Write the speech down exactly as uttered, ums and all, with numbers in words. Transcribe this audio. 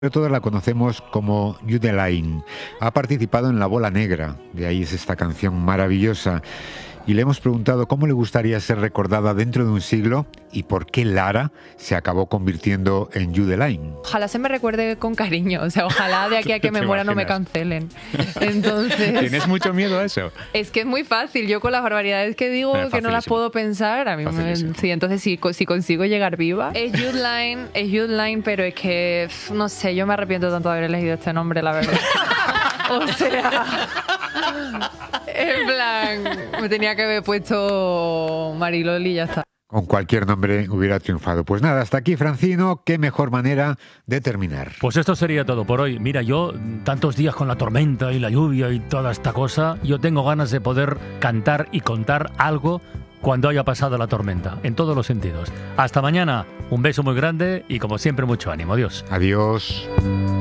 Sobre todo la conocemos como Jude Laine. Ha participado en La Bola Negra, de ahí es esta canción maravillosa. Y le hemos preguntado cómo le gustaría ser recordada dentro de un siglo y por qué Lara se acabó convirtiendo en Jude Laine. Ojalá se me recuerde con cariño, o sea, ojalá de aquí a que me muera no me cancelen. Entonces, ¿tienes mucho miedo a eso? Es que es muy fácil, yo con las barbaridades que digo, Eh, que no las puedo pensar, a mí me, sí, entonces si, si consigo llegar viva. Es Jude Laine, es Jude Laine, pero es que, no sé, yo me arrepiento tanto de haber elegido este nombre, la verdad. O sea, en plan, me tenía que haber puesto Mariloli y ya está. Con cualquier nombre hubiera triunfado. Pues nada, hasta aquí, Francino. Qué mejor manera de terminar. Pues esto sería todo por hoy. Mira, yo, tantos días con la tormenta y la lluvia y toda esta cosa, yo tengo ganas de poder cantar y contar algo cuando haya pasado la tormenta, en todos los sentidos. Hasta mañana, un beso muy grande y como siempre mucho ánimo. Adiós. Adiós.